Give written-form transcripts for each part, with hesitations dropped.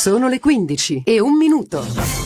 Sono le 15:01.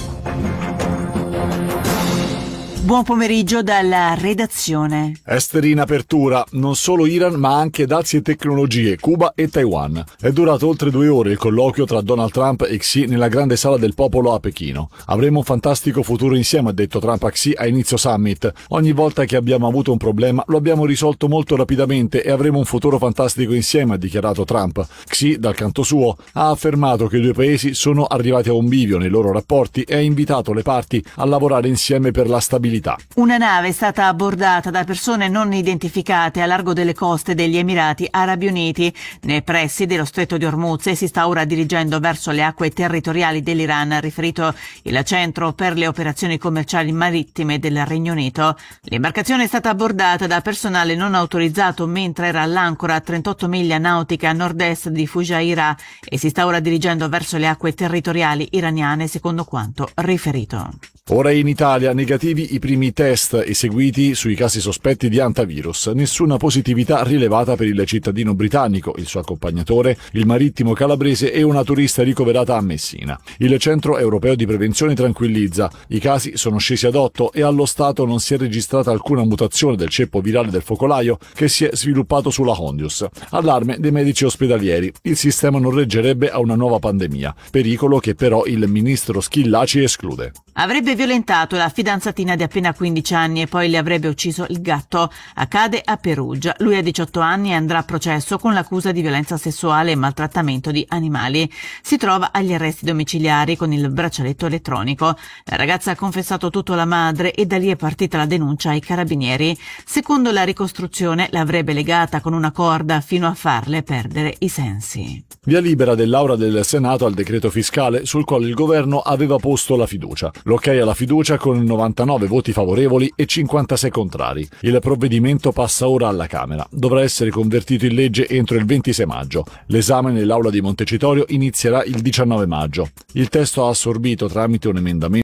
Buon pomeriggio dalla redazione. Esteri in apertura, non solo Iran ma anche dazi e tecnologie, Cuba e Taiwan. È durato oltre 2 ore il colloquio tra Donald Trump e Xi nella grande sala del popolo a Pechino. Avremo un fantastico futuro insieme, ha detto Trump a Xi a inizio summit. Ogni volta che abbiamo avuto un problema lo abbiamo risolto molto rapidamente e avremo un futuro fantastico insieme, ha dichiarato Trump. Xi, dal canto suo, ha affermato che i due paesi sono arrivati a un bivio nei loro rapporti e ha invitato le parti a lavorare insieme per la stabilità. Una nave è stata abbordata da persone non identificate a largo delle coste degli Emirati Arabi Uniti, nei pressi dello Stretto di Hormuz, e si sta ora dirigendo verso le acque territoriali dell'Iran, ha riferito il Centro per le operazioni commerciali marittime del Regno Unito. L'imbarcazione è stata abbordata da personale non autorizzato mentre era all'ancora a 38 miglia nautiche a nord-est di Fujairah e si sta ora dirigendo verso le acque territoriali iraniane, secondo quanto riferito. Ora in Italia negativi i primi test eseguiti sui casi sospetti di antivirus. Nessuna positività rilevata per il cittadino britannico, il suo accompagnatore, il marittimo calabrese e una turista ricoverata a Messina. Il Centro Europeo di Prevenzione tranquillizza. I casi sono scesi ad 8 e allo stato non si è registrata alcuna mutazione del ceppo virale del focolaio che si è sviluppato sulla Hondius. Allarme dei medici ospedalieri. Il sistema non reggerebbe a una nuova pandemia. Pericolo che però il ministro Schillaci esclude. Avrebbe violentato la fidanzatina di appena 15 anni e poi le avrebbe ucciso il gatto. Accade a Perugia. Lui ha 18 anni e andrà a processo con l'accusa di violenza sessuale e maltrattamento di animali. Si trova agli arresti domiciliari con il braccialetto elettronico. La ragazza ha confessato tutto alla madre e da lì è partita la denuncia ai carabinieri. Secondo la ricostruzione l'avrebbe legata con una corda fino a farle perdere i sensi. Via libera dell'Aula del Senato al decreto fiscale sul quale il governo aveva posto la fiducia. L'ok alla fiducia con 99 voti favorevoli e 56 contrari. Il provvedimento passa ora alla Camera. Dovrà essere convertito in legge entro il 26 maggio. L'esame nell'Aula di Montecitorio inizierà il 19 maggio. Il testo ha assorbito tramite un emendamento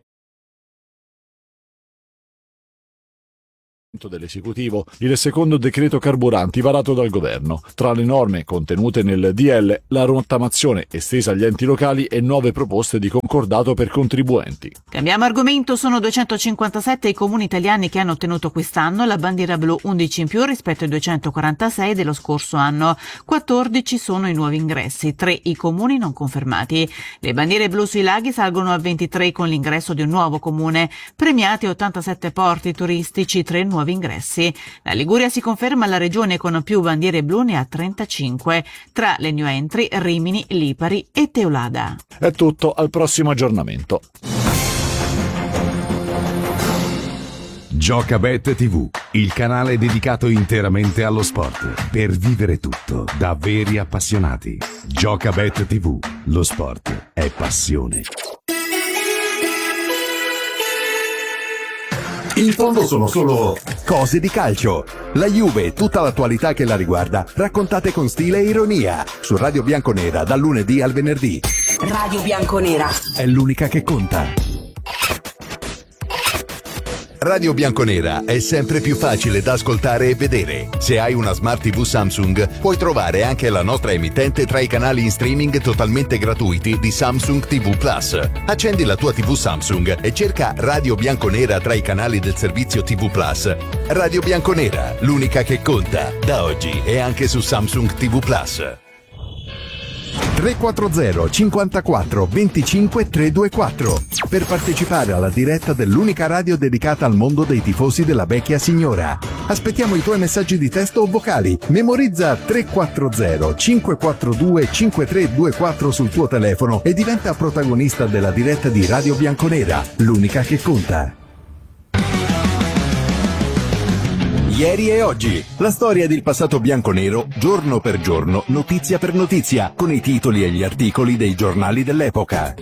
dell'esecutivo il secondo decreto carburanti varato dal governo. Tra le norme contenute nel DL, la rottamazione estesa agli enti locali e nuove proposte di concordato per contribuenti. Cambiamo argomento. Sono 257 i comuni italiani che hanno ottenuto quest'anno la bandiera blu, 11 in più rispetto ai 246 dello scorso anno. 14 sono i nuovi ingressi, 3 i comuni non confermati. Le bandiere blu sui laghi salgono a 23 con l'ingresso di un nuovo comune. Premiati 87 porti turistici, 3 nuovi ingressi. La Liguria si conferma la regione con più bandiere blu, ne ha 35, tra le new entry Rimini, Lipari e Teulada. È tutto, al prossimo aggiornamento. Giocabet TV, il canale dedicato interamente allo sport, per vivere tutto da veri appassionati. Giocabet TV, lo sport è passione. In fondo sono solo cose di calcio. La Juve e tutta l'attualità che la riguarda, raccontate con stile e ironia. Su Radio Bianconera, dal lunedì al venerdì. Radio Bianconera È l'unica che conta. Radio Bianconera è sempre più facile da ascoltare e vedere. Se hai una Smart TV Samsung, puoi trovare anche la nostra emittente tra i canali in streaming totalmente gratuiti di Samsung TV Plus. Accendi la tua TV Samsung e cerca Radio Bianconera tra i canali del servizio TV Plus. Radio Bianconera, l'unica che conta. Da oggi è anche su Samsung TV Plus. 340 54 25 324 per partecipare alla diretta dell'unica radio dedicata al mondo dei tifosi della vecchia signora. Aspettiamo i tuoi messaggi di testo o vocali. Memorizza 340 542 5324 sul tuo telefono e diventa protagonista della diretta di Radio Bianconera, l'unica che conta. Ieri e oggi, la storia del passato bianconero, giorno per giorno, notizia per notizia, con i titoli e gli articoli dei giornali dell'epoca.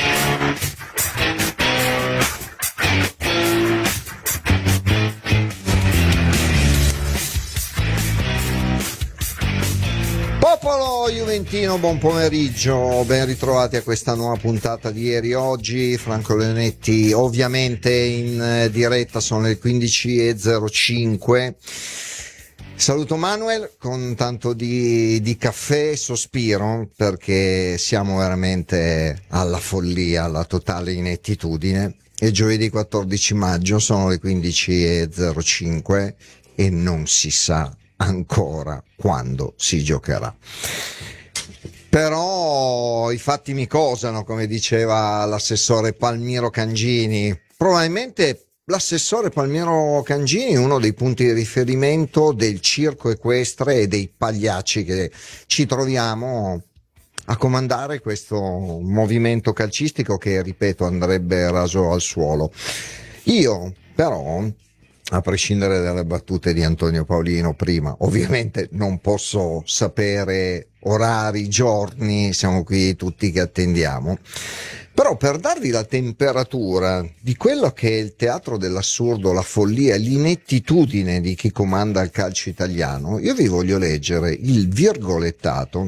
Popolo juventino, buon pomeriggio, ben ritrovati a questa nuova puntata di Ieri e Oggi. Franco Leonetti ovviamente in diretta, sono le 15:05. Saluto Manuel con tanto di caffè, sospiro perché siamo veramente alla follia, alla totale inettitudine. È giovedì 14 maggio, sono le 15:05 e non si sa ancora quando si giocherà. Però i fatti mi cosano, come diceva l'assessore Palmiro Cangini. Probabilmente l'assessore Palmiro Cangini è uno dei punti di riferimento del circo equestre e dei pagliacci che ci troviamo a comandare questo movimento calcistico che, ripeto, andrebbe raso al suolo. Io però, a prescindere dalle battute di Antonio Paolino prima, ovviamente non posso sapere orari, giorni, siamo qui tutti che attendiamo. Però per darvi la temperatura di quello che è il teatro dell'assurdo, la follia, l'inettitudine di chi comanda il calcio italiano, io vi voglio leggere il virgolettato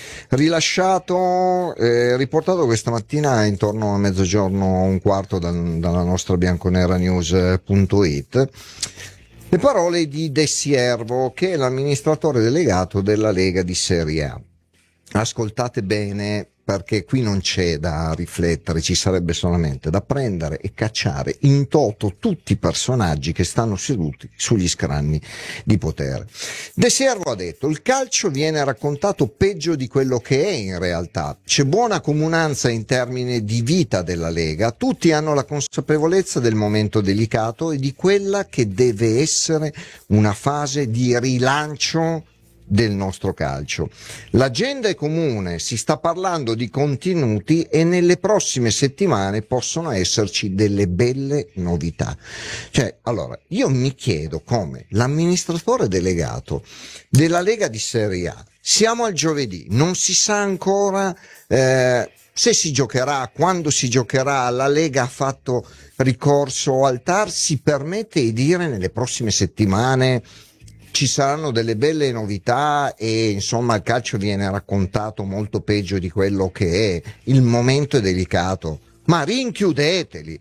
rilasciato, riportato questa mattina intorno a mezzogiorno, un quarto dalla nostra bianconeranews.it. Le parole di De Siervo, che è l'amministratore delegato della Lega di Serie A. Ascoltate bene, perché qui non c'è da riflettere, ci sarebbe solamente da prendere e cacciare in toto tutti i personaggi che stanno seduti sugli scranni di potere. De Siervo ha detto: il calcio viene raccontato peggio di quello che è in realtà, c'è buona comunanza in termini di vita della Lega, tutti hanno la consapevolezza del momento delicato e di quella che deve essere una fase di rilancio del nostro calcio. L'agenda è comune, si sta parlando di contenuti e nelle prossime settimane possono esserci delle belle novità. Cioè, allora, io mi chiedo come l'amministratore delegato della Lega di Serie A, siamo al giovedì, non si sa ancora se si giocherà, quando si giocherà, la Lega ha fatto ricorso al TAR, si permette di dire nelle prossime settimane ci saranno delle belle novità e insomma il calcio viene raccontato molto peggio di quello che è, il momento è delicato. Ma rinchiudeteli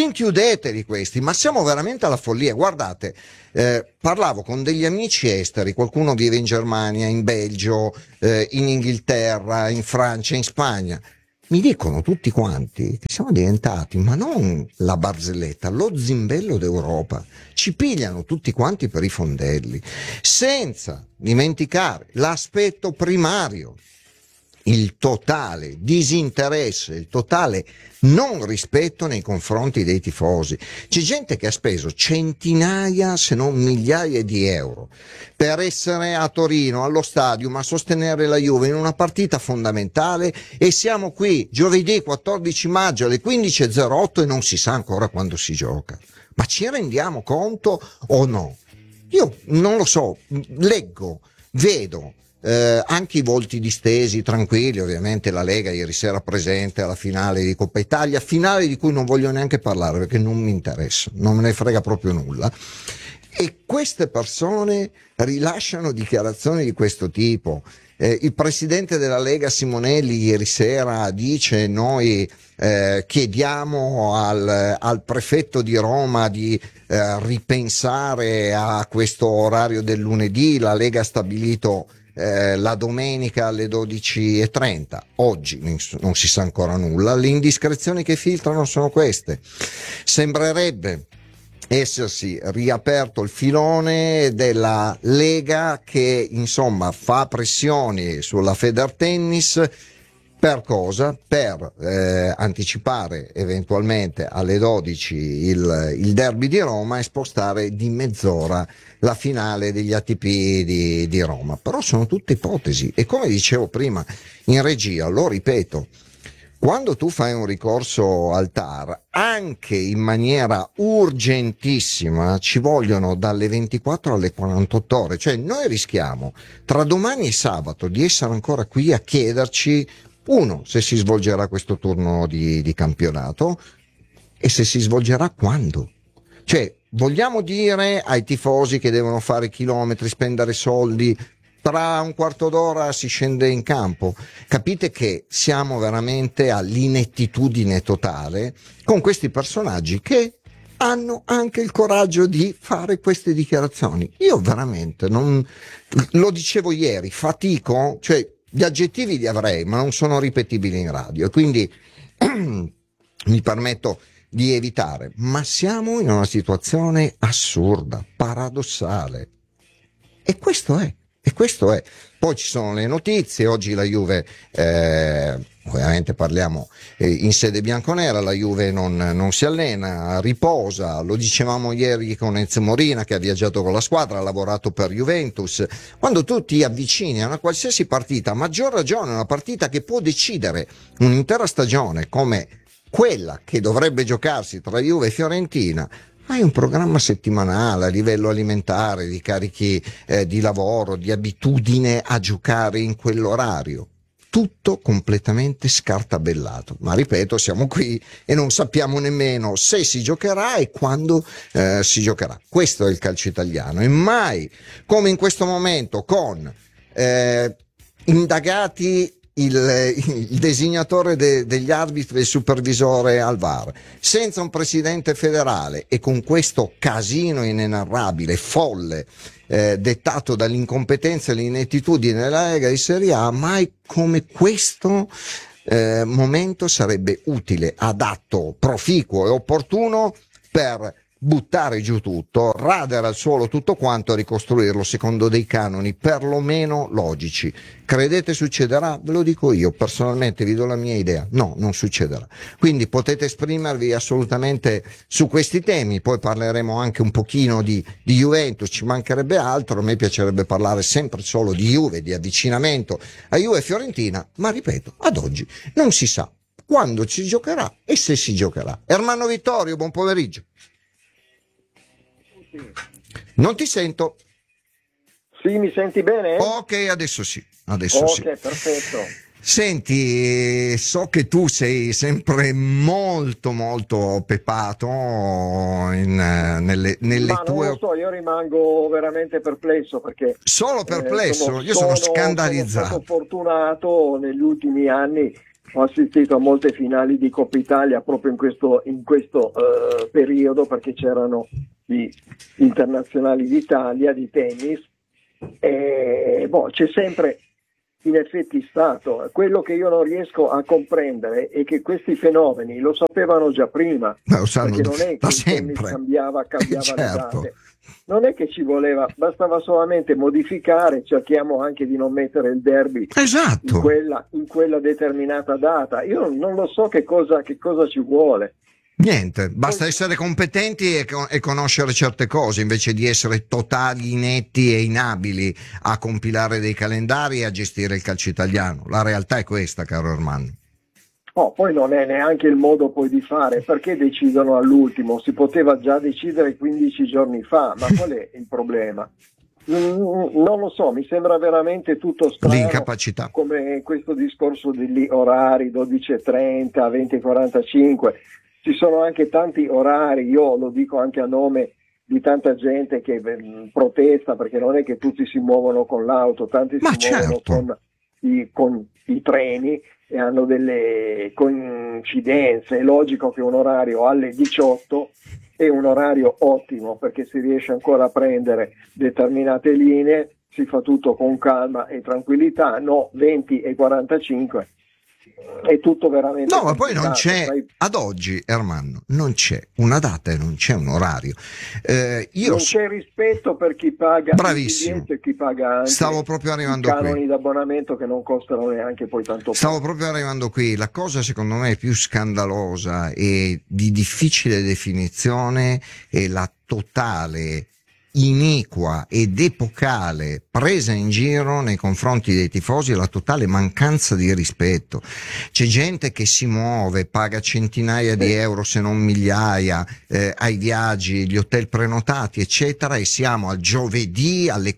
questi, ma siamo veramente alla follia. Guardate, parlavo con degli amici esteri, qualcuno vive in Germania, in Belgio, in Inghilterra, in Francia, in Spagna. Mi dicono tutti quanti che siamo diventati, ma non la barzelletta, lo zimbello d'Europa. Ci pigliano tutti quanti per i fondelli, senza dimenticare l'aspetto primario, il totale disinteresse, il totale non rispetto nei confronti dei tifosi. C'è gente che ha speso centinaia se non migliaia di euro per essere a Torino allo Stadium a sostenere la Juve in una partita fondamentale e siamo qui giovedì 14 maggio alle 15:08 e non si sa ancora quando si gioca. Ma ci rendiamo conto o no? Io non lo so, leggo, vedo anche i volti distesi, tranquilli. Ovviamente la Lega ieri sera presente alla finale di Coppa Italia, finale di cui non voglio neanche parlare perché non mi interessa, non me ne frega proprio nulla. E queste persone rilasciano dichiarazioni di questo tipo. Il presidente della Lega Simonelli ieri sera dice: noi chiediamo al prefetto di Roma di ripensare a questo orario del lunedì, la Lega ha stabilito la domenica alle 12:30. Oggi non si sa ancora nulla. Le indiscrezioni che filtrano sono queste. Sembrerebbe essersi riaperto il filone della Lega che insomma fa pressioni sulla Federtennis. Per cosa? Per anticipare eventualmente alle 12 il derby di Roma e spostare di mezz'ora la finale degli ATP di Roma. Però sono tutte ipotesi e, come dicevo prima in regia, lo ripeto, quando tu fai un ricorso al TAR, anche in maniera urgentissima, ci vogliono dalle 24 alle 48 ore. Cioè noi rischiamo tra domani e sabato di essere ancora qui a chiederci: uno, se si svolgerà questo turno di campionato e se si svolgerà quando. Cioè, vogliamo dire ai tifosi che devono fare chilometri, spendere soldi, tra un quarto d'ora si scende in campo? Capite che siamo veramente all'inettitudine totale con questi personaggi che hanno anche il coraggio di fare queste dichiarazioni. Io veramente non lo dicevo ieri, fatico, cioè gli aggettivi li avrei, ma non sono ripetibili in radio, quindi mi permetto di evitare, ma siamo in una situazione assurda, paradossale. E questo è. Poi ci sono le notizie, oggi la Juve, ovviamente parliamo in sede bianconera, la Juve non si allena, riposa, lo dicevamo ieri con Enzo Morina che ha viaggiato con la squadra, ha lavorato per Juventus. Quando tu ti avvicini a una qualsiasi partita, a maggior ragione una partita che può decidere un'intera stagione come quella che dovrebbe giocarsi tra Juve e Fiorentina, hai un programma settimanale a livello alimentare, di carichi di lavoro, di abitudine a giocare in quell'orario. Tutto completamente scartabellato. Ma ripeto, siamo qui e non sappiamo nemmeno se si giocherà e quando si giocherà. Questo è il calcio italiano. E mai come in questo momento con indagati il designatore degli arbitri e il supervisore al VAR, senza un presidente federale e con questo casino inenarrabile, folle, dettato dall'incompetenza e l'inettitudine della Lega di Serie A, mai come questo momento sarebbe utile, adatto, proficuo e opportuno per buttare giù tutto, radere al suolo tutto quanto e ricostruirlo secondo dei canoni perlomeno logici. Credete succederà? Ve lo dico io, personalmente vi do la mia idea. No, non succederà. Quindi potete esprimervi assolutamente su questi temi, poi parleremo anche un pochino di Juventus, ci mancherebbe altro, a me piacerebbe parlare sempre solo di Juve, di avvicinamento a Juve e Fiorentina, ma ripeto, ad oggi non si sa quando si giocherà e se si giocherà. Ermanno Vittorio, buon pomeriggio. Non ti sento. Sì, mi senti bene? Ok, adesso sì. Ok, perfetto. Senti, so che tu sei sempre molto pepato nelle Ma tue... non lo so, io rimango veramente perplesso perché... Solo perplesso? Io sono scandalizzato. Sono stato fortunato negli ultimi anni, ho assistito a molte finali di Coppa Italia proprio in questo periodo, perché c'erano gli internazionali d'Italia di tennis e c'è sempre in effetti stato. Quello che io non riesco a comprendere è che questi fenomeni lo sapevano già prima, perché non è che il tennis cambiava certo. le date, non è che ci voleva, bastava solamente modificare, cerchiamo anche di non mettere il derby esatto. in quella determinata data. Io non lo so che cosa ci vuole. Niente, basta essere competenti e conoscere certe cose invece di essere totali, inetti e inabili a compilare dei calendari e a gestire il calcio italiano. La realtà è questa, caro Ermanno. Poi non è neanche il modo poi di fare, perché decidono all'ultimo? Si poteva già decidere 15 giorni fa, ma qual è il problema? Non lo so, mi sembra veramente tutto strano. L'incapacità. Come questo discorso degli orari 12:30, 20:45. Ci sono anche tanti orari, io lo dico anche a nome di tanta gente che protesta, perché non è che tutti si muovono con l'auto, tanti muovono con i treni e hanno delle coincidenze. È logico che un orario alle 18 è un orario ottimo, perché si riesce ancora a prendere determinate linee, si fa tutto con calma e tranquillità. No, 20:45 è tutto veramente ma poi non c'è, ad oggi, Ermanno, non c'è una data e non c'è un orario. Non c'è rispetto per chi paga bravissimo. E chi paga anche Stavo proprio arrivando i canoni qui. d'abbonamento che non costano neanche poi tanto. Stavo proprio arrivando qui. La cosa secondo me più scandalosa e di difficile definizione è la totale, iniqua ed epocale presa in giro nei confronti dei tifosi e la totale mancanza di rispetto. C'è gente che si muove, paga centinaia di euro se non migliaia ai viaggi, gli hotel prenotati eccetera, e siamo al giovedì alle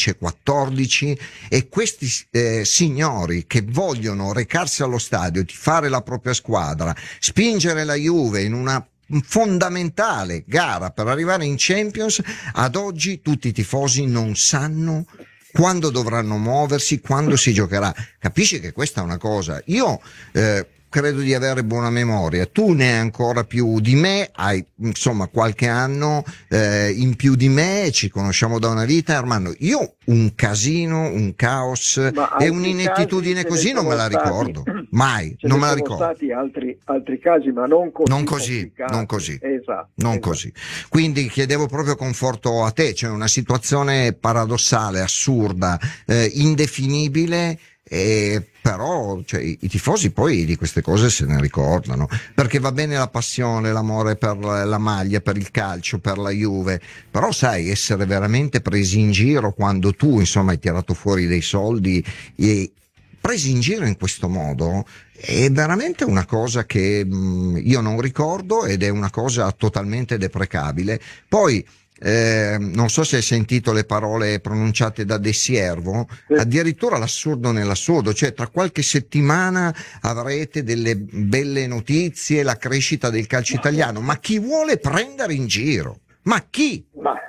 15:14 e questi signori che vogliono recarsi allo stadio, tifare la propria squadra, spingere la Juve in una fondamentale gara per arrivare in Champions, ad oggi tutti i tifosi non sanno quando dovranno muoversi, quando si giocherà. Capisci che questa è una cosa? Io credo di avere buona memoria, tu ne hai ancora più di me, hai insomma qualche anno in più di me, ci conosciamo da una vita, Armando. Io un casino, un caos e un'inettitudine così non me la ricordo mai, non me la ricordo. Ci sono stati altri casi, ma non così. Non così. Esatto. Così. Quindi chiedevo proprio conforto a te, cioè una situazione paradossale, assurda, indefinibile. Però cioè, i tifosi poi di queste cose se ne ricordano, perché va bene la passione, l'amore per la maglia, per il calcio, per la Juve, però sai, essere veramente presi in giro quando tu insomma hai tirato fuori dei soldi e presi in giro in questo modo è veramente una cosa che io non ricordo ed è una cosa totalmente deprecabile. Poi non so se hai sentito le parole pronunciate da De Siervo, addirittura l'assurdo nell'assurdo, cioè tra qualche settimana avrete delle belle notizie, la crescita del calcio italiano, ma chi vuole prendere in giro? Ma chi?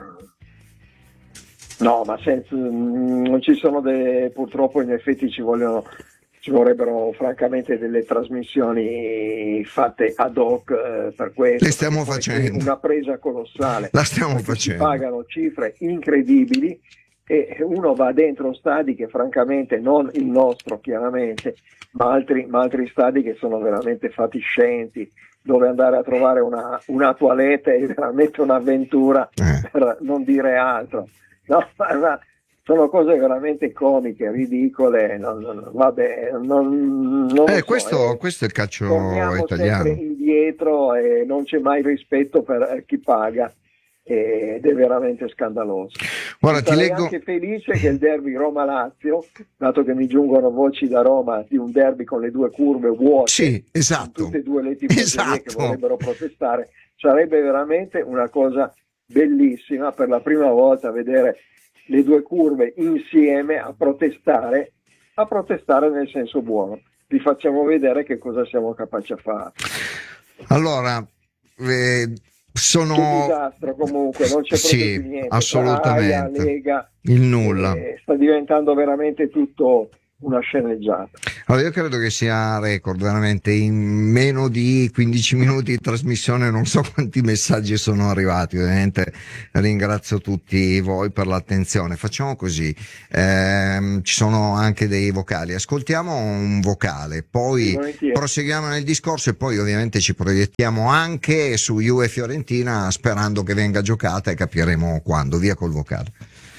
No, ma non ci sono purtroppo in effetti ci vorrebbero francamente delle trasmissioni fatte ad hoc per questo. Le stiamo facendo. Una presa colossale. La stiamo facendo. Si pagano cifre incredibili e uno va dentro stadi che francamente, non il nostro chiaramente, ma altri stadi che sono veramente fatiscenti, dove andare a trovare una toilette è veramente un'avventura, per non dire altro. No, ma sono cose veramente comiche, ridicole. Vabbè, non questo è il calcio torniamo italiano. Sempre indietro e non c'è mai rispetto per chi paga ed è veramente scandaloso. Guarda, ti leggo anche felice che il derby Roma-Lazio, dato che mi giungono voci da Roma di un derby con le due curve vuote, sì, esatto, tutte e due le tifoserie che vorrebbero protestare, sarebbe veramente una cosa bellissima per la prima volta vedere le due curve insieme a protestare nel senso buono. Vi facciamo vedere che cosa siamo capaci a fare. Allora, sono un disastro comunque, non c'è proprio più niente. Assolutamente. Lega, il nulla. Sta diventando veramente tutto una sceneggiata. Allora, io credo che sia record, veramente in meno di 15 minuti di trasmissione non so quanti messaggi sono arrivati. Ovviamente ringrazio tutti voi per l'attenzione. Facciamo così, ci sono anche dei vocali, ascoltiamo un vocale, poi proseguiamo nel discorso e poi ovviamente ci proiettiamo anche su Juve Fiorentina sperando che venga giocata e capiremo quando. Via col vocale.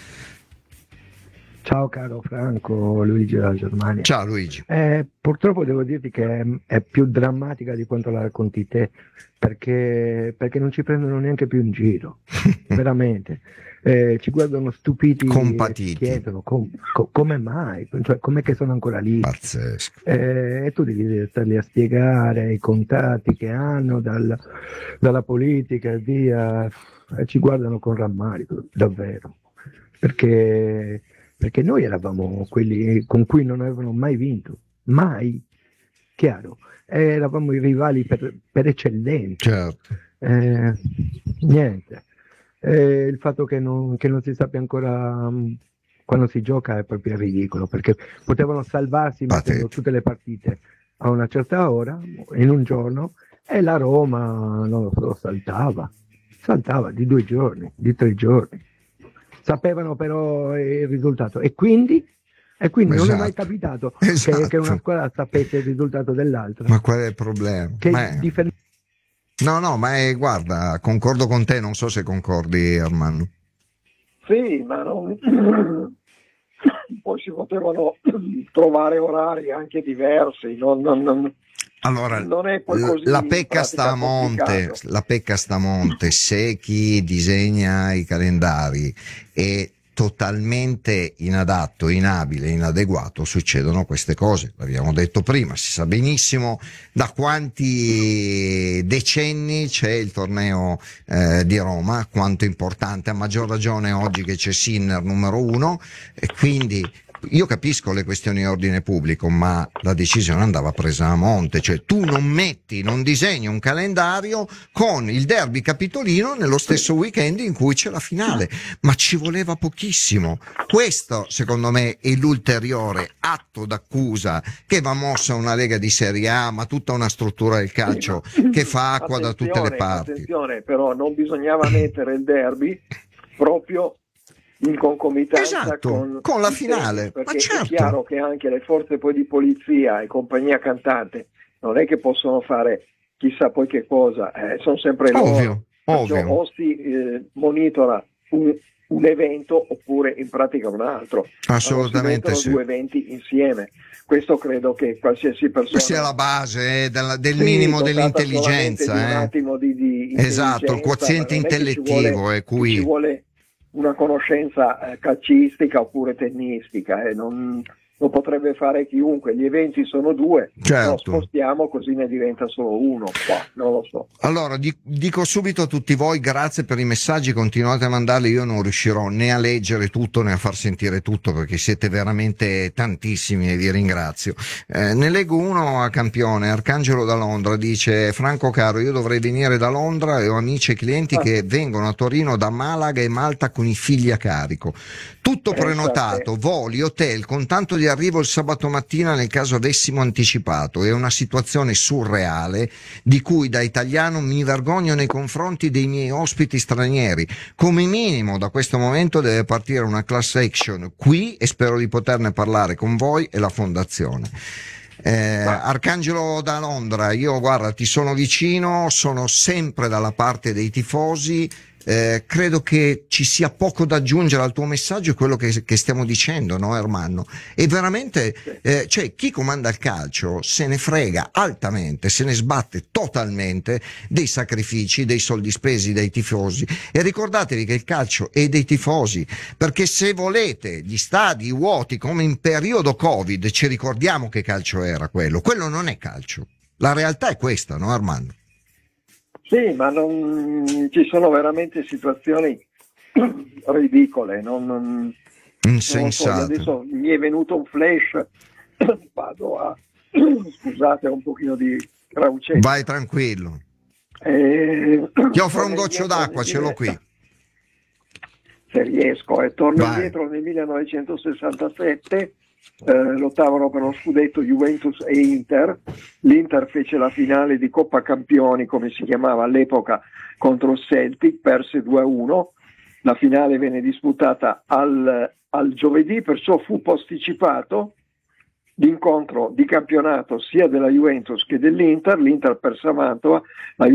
Ciao caro Franco, Luigi dalla Germania. Ciao Luigi. Purtroppo devo dirti che è più drammatica di quanto la racconti te, perché non ci prendono neanche più in giro, veramente. Ci guardano stupiti, compatiti, chiedono come mai, cioè com'è che sono ancora lì. Pazzesco. E tu devi starli a spiegare i contatti che hanno dalla politica e via, e ci guardano con rammarico, davvero, perché noi eravamo quelli con cui non avevano mai vinto, mai, chiaro, eravamo i rivali per eccellenza. Certo. Niente, il fatto che non si sappia ancora quando si gioca è proprio ridicolo, perché potevano salvarsi mettendo tutte le partite a una certa ora, in un giorno, e la Roma, non lo so, saltava di 2 giorni, di 3 giorni. Sapevano però il risultato e quindi non è mai capitato che una squadra sapesse il risultato dell'altra. Ma qual è il problema? No, ma guarda, concordo con te, non so se concordi Armando. Sì, ma poi si potevano trovare orari anche diversi, allora, non è poi così. La pecca sta a monte, se chi disegna i calendari è totalmente inadatto, inabile, inadeguato, succedono queste cose. L'abbiamo detto prima, si sa benissimo da quanti decenni c'è il torneo di Roma, quanto è importante, a maggior ragione oggi che c'è Sinner numero 1, e quindi io capisco le questioni di ordine pubblico, ma la decisione andava presa a monte, cioè tu non disegni un calendario con il derby capitolino nello stesso weekend in cui c'è la finale, ma ci voleva pochissimo. Questo secondo me è l'ulteriore atto d'accusa che va mosso a una Lega di Serie A, ma tutta una struttura del calcio che fa acqua da tutte le parti. Attenzione, però non bisognava mettere il derby proprio in concomitanza con la finale, perché ma certo. È chiaro che anche le forze poi di polizia e compagnia cantante non è che possono fare chissà poi che cosa, sono sempre loro. Ovvio. O si monitora un evento oppure in pratica un altro. Assolutamente sì. Due eventi insieme. Questo credo che qualsiasi persona sia la base del minimo dell'intelligenza. Di un attimo di esatto, il quoziente intellettivo è qui. Ci vuole una conoscenza calcistica oppure tennistica, lo potrebbe fare chiunque. Gli eventi sono due, certo. Lo spostiamo così ne diventa solo uno, non lo so. Allora dico subito a tutti voi grazie per i messaggi, continuate a mandarli, io non riuscirò né a leggere tutto né a far sentire tutto perché siete veramente tantissimi e vi ringrazio. Ne leggo uno a campione. Arcangelo da Londra dice: Franco caro, io dovrei venire da Londra e ho amici e clienti che vengono a Torino da Malaga e Malta con i figli a carico, tutto prenotato, voli, hotel, con tanto di arrivo il sabato mattina nel caso avessimo anticipato. È una situazione surreale di cui da italiano mi vergogno nei confronti dei miei ospiti stranieri. Come minimo da questo momento deve partire una class action qui e spero di poterne parlare con voi e la fondazione. Arcangelo da Londra, io guarda ti sono vicino, sono sempre dalla parte dei tifosi. Credo che ci sia poco da aggiungere al tuo messaggio e quello che stiamo dicendo, no Ermanno? E veramente cioè chi comanda il calcio se ne frega altamente, se ne sbatte totalmente dei sacrifici, dei soldi spesi dai tifosi, e ricordatevi che il calcio è dei tifosi, perché se volete gli stadi vuoti come in periodo Covid, ci ricordiamo che calcio era quello non è calcio, la realtà è questa, no Armando? Sì, ma ci sono veramente situazioni ridicole, insensate. Adesso mi è venuto un flash, vado a scusate, un pochino di craucetto. Vai tranquillo. Ti offro un goccio d'acqua, ce l'ho qui. Se riesco, torno indietro nel 1967. Lottavano per lo scudetto Juventus e Inter. L'Inter fece la finale di Coppa Campioni, come si chiamava all'epoca, contro il Celtic, perse 2-1. La finale venne disputata al giovedì, perciò fu posticipato l'incontro di campionato sia della Juventus che dell'Inter. L'Inter perse a Mantova, la